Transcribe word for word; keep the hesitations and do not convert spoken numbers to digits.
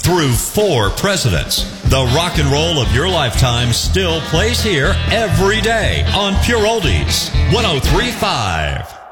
through four presidents. The rock and roll of your lifetime still plays here every day on Pure Oldies one oh three point five.